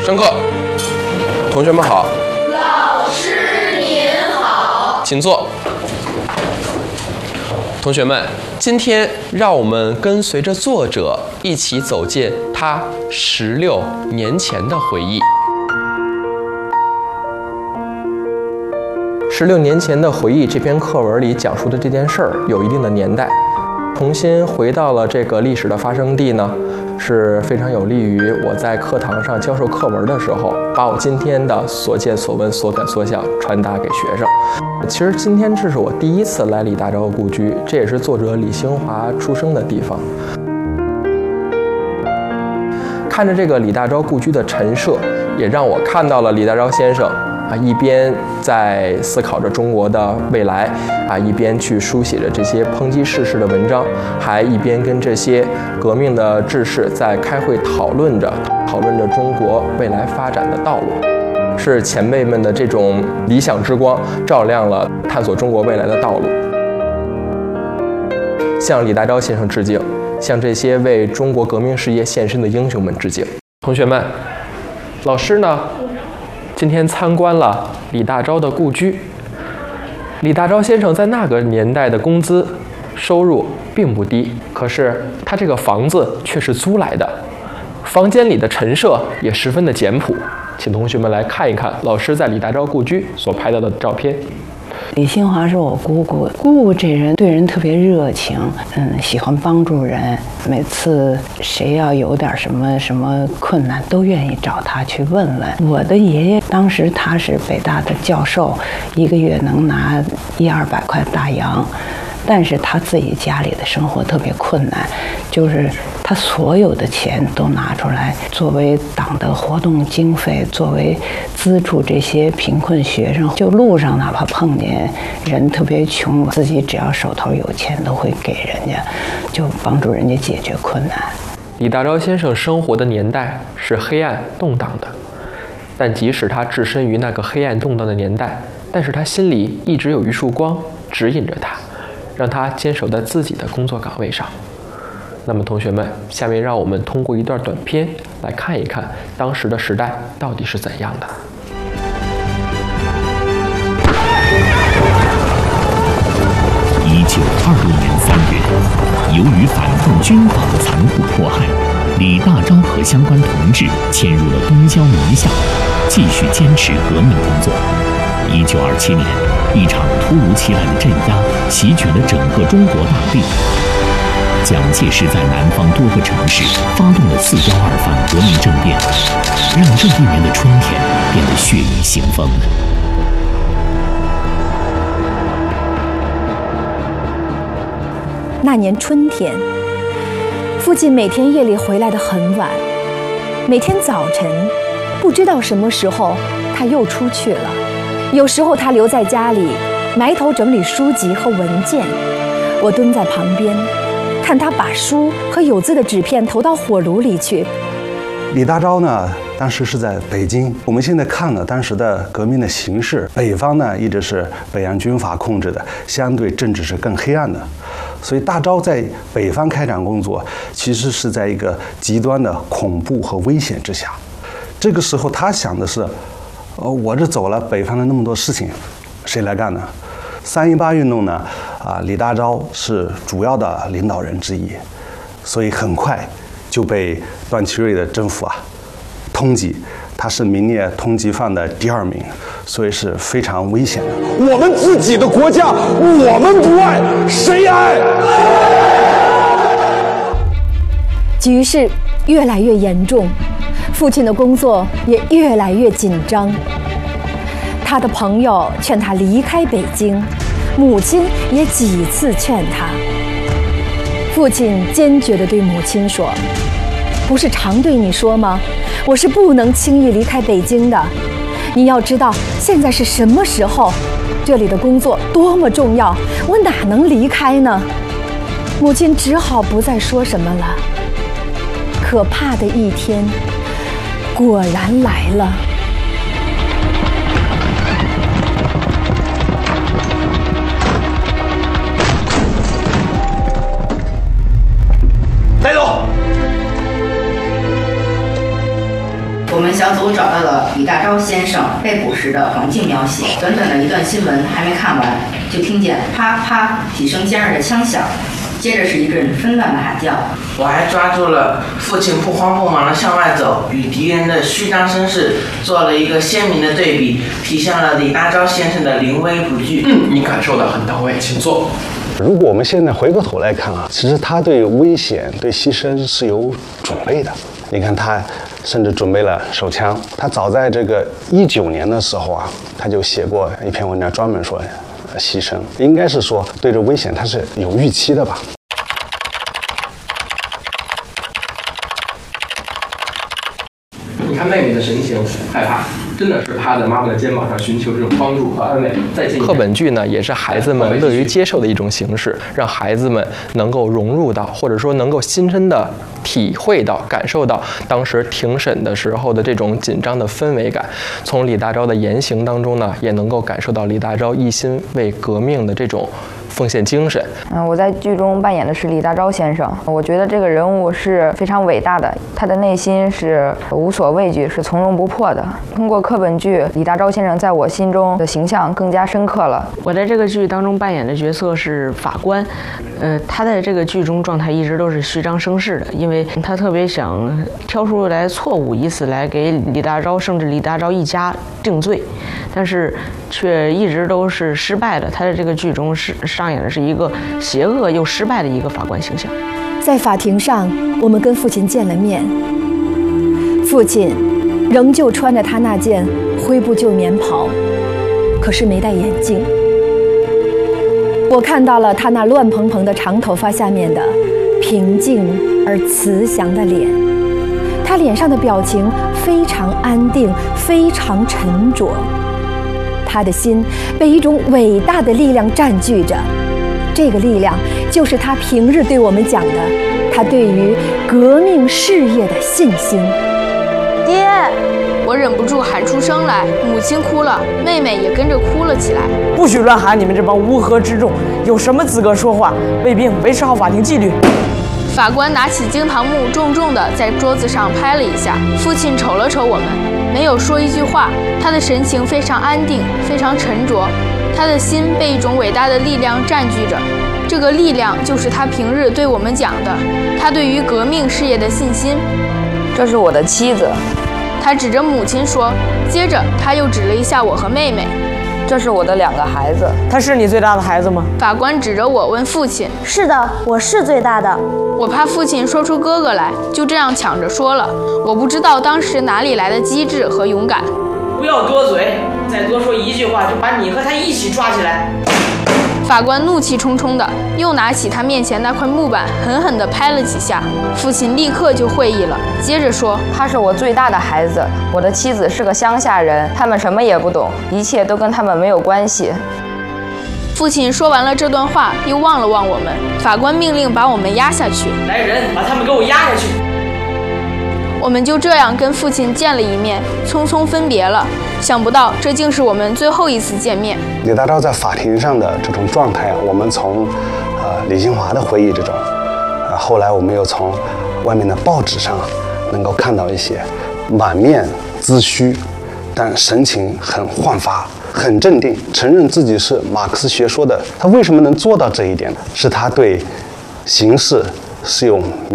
上课，同学们好。 老师您好， 请坐。同学们，今天让我们跟随着作者一起走进他16年前的回忆。16年前的回忆这篇课文里讲述的这件事儿有一定的年代，重新回到了这个历史的发生地呢，是非常有利于我在课堂上教授课文的时候，把我今天的所见所闻所感所想传达给学生。其实今天这是我第一次来李大钊故居，这也是作者李兴华出生的地方。看着这个李大钊故居的陈设，也让我看到了李大钊先生一边在思考着中国的未来一边去书写着这些抨击世事的文章，还一边跟这些革命的志士在开会讨论着中国未来发展的道路。是前辈们的这种理想之光照亮了探索中国未来的道路。向李大钊先生致敬，向这些为中国革命事业献身的英雄们致敬。同学们，老师呢今天参观了李大钊的故居。李大钊先生在那个年代的工资收入并不低，可是他这个房子却是租来的，房间里的陈设也十分的简朴。请同学们来看一看老师在李大钊故居所拍到的照片。 李兴华是我姑姑，姑姑这人对人特别热情，喜欢帮助人。每次谁要有点什么困难，都愿意找他去问问。我的爷爷当时他是北大的教授，一个月能拿100-200块大洋。但是他自己家里的生活特别困难，就是他所有的钱都拿出来作为党的活动经费，作为资助这些贫困学生。就路上哪怕碰见人特别穷，自己只要手头有钱都会给人家，就帮助人家解决困难。 李大钊先生生活的年代是黑暗动荡的，但即使他置身于那个黑暗动荡的年代，但是他心里一直有一束光指引着他，让他坚守在自己的工作岗位上。那么同学们，下面让我们通过一段短片来看一看当时的时代到底是怎样的。 1926年3月，由于反动军阀的残酷迫害，李大钊和相关同志迁入了东郊宁夏，继续坚持革命工作。1927年，一场突如其来的镇压席卷了整个中国大地。蒋介石在南方多个城市发动了4·12反革命政变，让这一年的春天变得血雨腥风。 那年春天，父亲每天夜里回来得很晚，每天早晨不知道什么时候他又出去了。有时候他留在家里，埋头整理书籍和文件，我蹲在旁边，看他把书和有字的纸片投到火炉里去。 李大钊呢，当时是在北京。我们现在看了当时的革命的形势，北方呢一直是北洋军阀控制的，相对政治是更黑暗的。所以大钊在北方开展工作，其实是在一个极端的恐怖和危险之下。这个时候他想的是，我这走了，北方的那么多事情，谁来干呢？3·18运动呢，李大钊是主要的领导人之一，所以很快就被段祺瑞的政府通缉，他是名列通缉犯的第2名，所以是非常危险的。 我们自己的国家，我们不爱，谁爱？ 局势越来越严重，父亲的工作也越来越紧张。他的朋友劝他离开北京，母亲也几次劝他。父亲坚决地对母亲说：“不是常对你说吗？我是不能轻易离开北京的。你要知道，现在是什么时候？这里的工作多么重要，我哪能离开呢？”母亲只好不再说什么了。可怕的一天果然来了。 带走。 我们小组找到了李大钊先生被捕时的环境描写。短短的一段新闻还没看完，就听见啪啪几声尖锐的枪响，接着是一阵纷乱的喊叫。 我还抓住了父亲不慌不忙地向外走，与敌人的虚张声势做了一个鲜明的对比，体现了李大钊先生的临危不惧。 你感受到很到位，请坐。 如果我们现在回过头来看啊，其实他对危险、对牺牲是有准备的。你看他甚至准备了手枪。他早在这个19年的时候啊，他就写过一篇文章，专门说牺牲，应该是说对这危险他是有预期的吧。 你看妹妹的神情，害怕，真的是趴在妈妈的肩膀上寻求这种帮助和安慰。课本剧呢，也是孩子们乐于接受的一种形式，让孩子们能够融入到，或者说能够亲身的体会到、感受到当时庭审的时候的这种紧张的氛围感。从李大钊的言行当中呢，也能够感受到李大钊一心为革命的这种奉献精神。 我在剧中扮演的是李大钊先生，我觉得这个人物是非常伟大的，他的内心是无所畏惧，是从容不迫的。通过课本剧，李大钊先生在我心中的形象更加深刻了。 我在这个剧当中扮演的角色是法官，他在这个剧中状态一直都是虚张声势的，因为他特别想挑出来错误，以此来给李大钊甚至李大钊一家定罪，但是却一直都是失败的。他在这个剧中上演的是一个邪恶又失败的一个法官形象。 在法庭上，我们跟父亲见了面，父亲仍旧穿着他那件灰布旧棉袍，可是没戴眼镜。我看到了他那乱蓬蓬的长头发下面的平静而慈祥的脸，他脸上的表情非常安定，非常沉着，他的心被一种伟大的力量占据着。这个力量就是他平日对我们讲的，他对于革命事业的信心。 爹！我忍不住喊出声来，母亲哭了，妹妹也跟着哭了起来。 不许乱喊！你们这帮乌合之众，有什么资格说话？卫兵，维持好法庭纪律。 法官拿起惊堂木，重重地在桌子上拍了一下。父亲瞅了瞅我们，没有说一句话，他的神情非常安定，非常沉着，他的心被一种伟大的力量占据着。这个力量就是他平日对我们讲的，他对于革命事业的信心。 这是我的妻子。 他指着母亲说，接着他又指了一下我和妹妹。 这是我的2个孩子。 他是你最大的孩子吗？ 法官指着我问父亲。 是的，我是最大的。 我怕父亲说出哥哥来，就这样抢着说了。我不知道当时哪里来的机智和勇敢。 不要多嘴，再多说一句话就把你和他一起抓起来。 法官怒气冲冲的又拿起他面前那块木板，狠狠地拍了几下。父亲立刻就会意了，接着说：“ 他是我最大的孩子，我的妻子是个乡下人，他们什么也不懂，一切都跟他们没有关系。” 父亲说完了这段话，又望了望我们。法官命令把我们押下去。 来人，把他们给我押下去。 我们就这样跟父亲见了一面，匆匆分别了。想不到这竟是我们最后一次见面。 李大钊在法庭上的这种状态啊，我们从李金华的回忆这种，后来我们又从外面的报纸上能够看到一些满面黔虚，但神情很焕发，很镇定，承认自己是马克思学说的。他为什么能做到这一点呢？是他对形势是有